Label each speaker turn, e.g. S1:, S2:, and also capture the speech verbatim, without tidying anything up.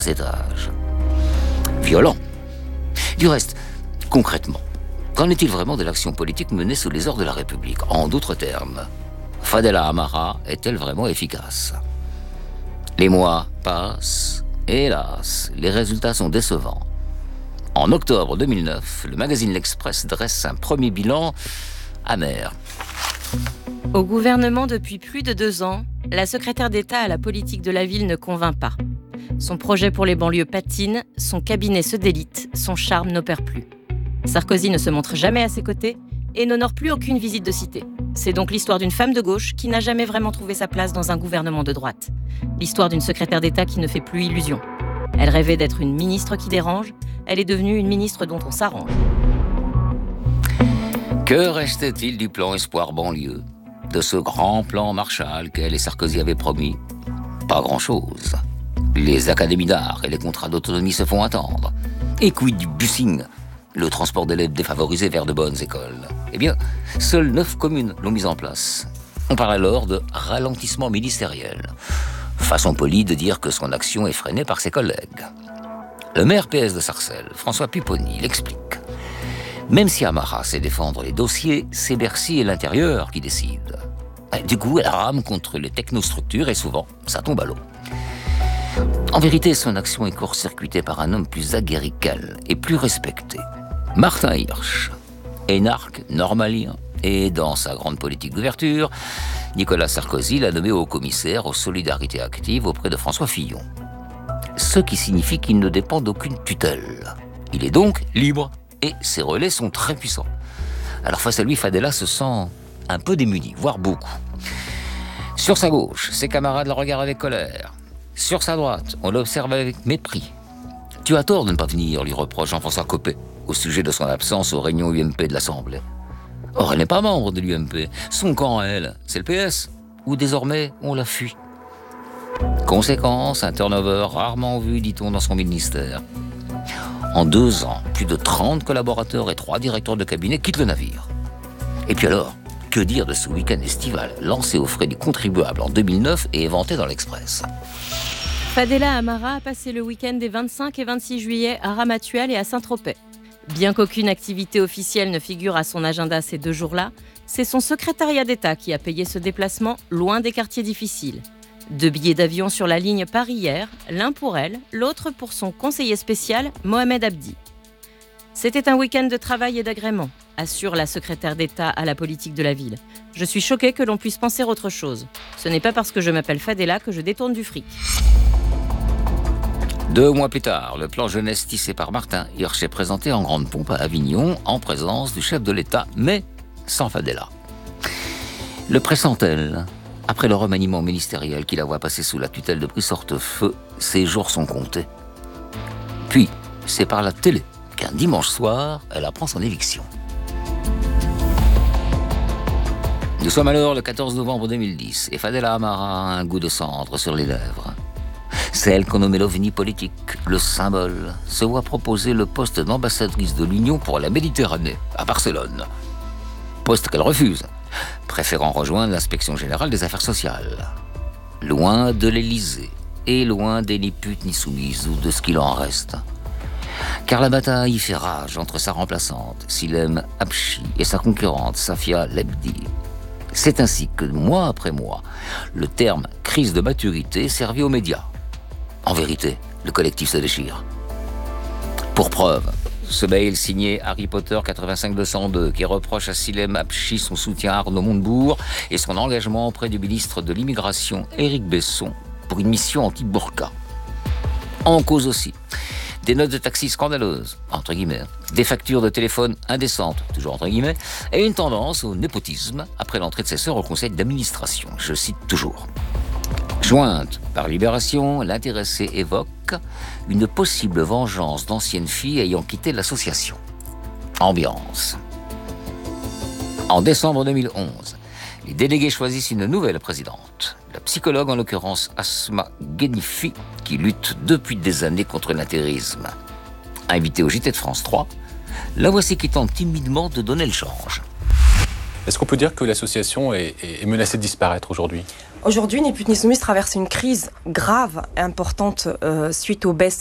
S1: étages. Violent. Du reste, concrètement, qu'en est-il vraiment de l'action politique menée sous les ordres de la République? En d'autres termes, Fadela Amara est-elle vraiment efficace? Les mois passent, et hélas, les résultats sont décevants. En octobre deux mille neuf, le magazine L'Express dresse un premier bilan amer.
S2: Au gouvernement depuis plus de deux ans, la secrétaire d'État à la politique de la ville ne convainc pas. Son projet pour les banlieues patine, son cabinet se délite, son charme n'opère plus. Sarkozy ne se montre jamais à ses côtés et n'honore plus aucune visite de cité. C'est donc l'histoire d'une femme de gauche qui n'a jamais vraiment trouvé sa place dans un gouvernement de droite. L'histoire d'une secrétaire d'État qui ne fait plus illusion. Elle rêvait d'être une ministre qui dérange, elle est devenue une ministre dont on s'arrange.
S1: Que restait-il du plan Espoir banlieue? De ce grand plan Marshall qu'elle et Sarkozy avaient promis? Pas grand-chose. Les académies d'art et les contrats d'autonomie se font attendre. Et quid du busing, le transport d'élèves défavorisés vers de bonnes écoles? Eh bien, seules neuf communes l'ont mis en place. On parle alors de ralentissement ministériel. Façon polie de dire que son action est freinée par ses collègues. Le maire P S de Sarcelles, François Pupponi, l'explique. Même si Amara sait défendre les dossiers, c'est Bercy et l'intérieur qui décident. Du coup, elle rame contre les technostructures et souvent, ça tombe à l'eau. En vérité, son action est court-circuitée par un homme plus aguerri qu'elle et plus respecté. Martin Hirsch, énarque normalien, et dans sa grande politique d'ouverture, Nicolas Sarkozy l'a nommé haut commissaire aux solidarités actives auprès de François Fillon. Ce qui signifie qu'il ne dépend d'aucune tutelle. Il est donc libre et ses relais sont très puissants. Alors face à lui, Fadela se sent un peu démuni, voire beaucoup. Sur sa gauche, ses camarades le regardent avec colère. Sur sa droite, on l'observe avec mépris. Tu as tort de ne pas venir, lui reproche Jean-François Copé au sujet de son absence aux réunions U M P de l'Assemblée. Or, elle n'est pas membre de l'U M P. Son camp, elle, c'est le P S, où désormais on la fuit. Conséquence, un turnover rarement vu, dit-on, dans son ministère. En deux ans, plus de trente collaborateurs et trois directeurs de cabinet quittent le navire. Et puis alors, que dire de ce week-end estival lancé aux frais des contribuables en deux mille neuf et éventé dans l'Express?
S2: Fadela Amara a passé le week-end des vingt-cinq et vingt-six juillet à Ramatuelle et à Saint-Tropez. Bien qu'aucune activité officielle ne figure à son agenda ces deux jours-là, c'est son secrétariat d'État qui a payé ce déplacement loin des quartiers difficiles. Deux billets d'avion sur la ligne Paris-Hyères, l'un pour elle, l'autre pour son conseiller spécial, Mohamed Abdi. C'était un week-end de travail et d'agrément, assure la secrétaire d'État à la politique de la ville. Je suis choquée que l'on puisse penser autre chose. Ce n'est pas parce que je m'appelle Fadela que je détourne du fric.
S1: Deux mois plus tard, le plan jeunesse tissé par Martin Hirsch est présenté en grande pompe à Avignon, en présence du chef de l'État, mais sans Fadela. Le pressent-elle? Après le remaniement ministériel qui la voit passer sous la tutelle de Brice Hortefeux, ses jours sont comptés. Puis, c'est par la télé qu'un dimanche soir, elle apprend son éviction. Nous sommes alors le quatorze novembre deux mille dix et Fadela Amara a un goût de cendre sur les lèvres. Celle qu'on nommait l'ovni politique, le symbole, se voit proposer le poste d'ambassadrice de l'Union pour la Méditerranée, à Barcelone. Poste qu'elle refuse, préférant rejoindre l'inspection générale des affaires sociales. Loin de l'Élysée, et loin des ni putes ni soumises, ou de ce qu'il en reste. Car la bataille fait rage entre sa remplaçante, Silem Habchi, et sa concurrente, Safia Lebdi. C'est ainsi que, mois après mois, le terme « crise de maturité » servit aux médias. En vérité, le collectif se déchire. Pour preuve, ce mail signé Harry Potter quatre-vingt-cinq deux cent deux qui reproche à Silem Habchi son soutien à Arnaud Montebourg et son engagement auprès du ministre de l'Immigration, Éric Besson, pour une mission anti-burqa. En cause aussi, des notes de taxi scandaleuses, entre guillemets, des factures de téléphone indécentes, toujours entre guillemets, et une tendance au népotisme après l'entrée de ses sœurs au conseil d'administration. Je cite toujours. Jointe par Libération, l'intéressé évoque une possible vengeance d'anciennes filles ayant quitté l'association. Ambiance. En décembre deux mille onze, les délégués choisissent une nouvelle présidente, la psychologue en l'occurrence Asma Ghenifi, qui lutte depuis des années contre l'intérisme. Invitée au J T de France trois, la voici qui tente timidement de donner le change.
S3: Est-ce qu'on peut dire que l'association est, est menacée de disparaître aujourd'hui ?
S4: Aujourd'hui, Ni Putes Ni Soumises traverse une crise grave et importante euh, suite aux baisses